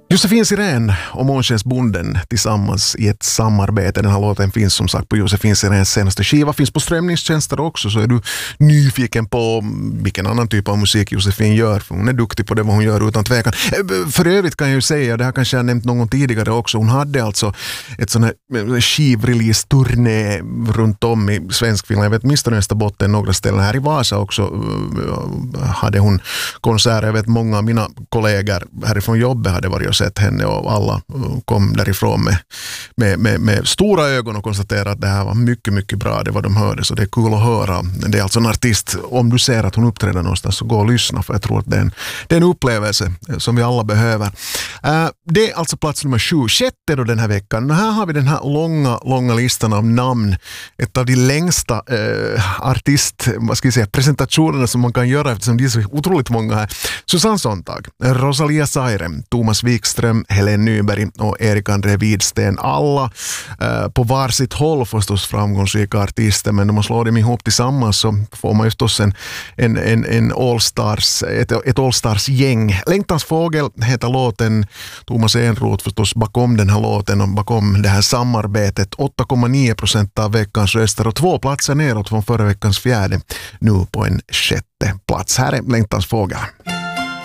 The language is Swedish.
Josefin Sirén och Månskensbonden tillsammans i ett samarbete. Den här låten finns som sagt på Josefin Siréns senaste skiva. Finns på strömningstjänster också, så är du nyfiken på vilken annan typ av musik Josefin gör. För hon är duktig på det vad hon gör utan tvekan. För övrigt kan jag ju säga, det här kanske jag nämnt någon tidigare också, hon hade alltså ett sån här skivrelease-turné runt om i Svenskfinland. Jag vet minst Österbotten, några ställen här i Vasa också hade hon konserter. Jag vet många av mina kollegor härifrån jobbet hade varit och sett henne och alla kom därifrån med stora ögon och konstaterade att det här var mycket, mycket bra, det var de hörde, så det är kul att höra. Det är alltså en artist, om du ser att hon uppträder någonstans så gå och lyssna, för jag tror att det är en upplevelse som vi alla behöver. Det är alltså plats nummer 7. Sjätte då den här veckan. Här har vi den här långa listan av namn. Ett av de längsta presentationerna som man kan göra eftersom det är så otroligt många här. Susanne Sontag, Rosalia Sairem, Thomas Wikström, Helen Nyberg och Erik André Widsten. Alla på varsitt håll förstås framgångsrika artister, men om man slår dem ihop tillsammans så får man ju förstås en All-Stars, ett All-Stars-gäng. Längtans fågel heter låten. Thomas Enroth förstås bakom den här låten och bakom det här samarbetet. 8,9% av veckans röster och 2 platser neråt från förra veckans 4. Nu på en 6:e plats. Här är Längtans fågel.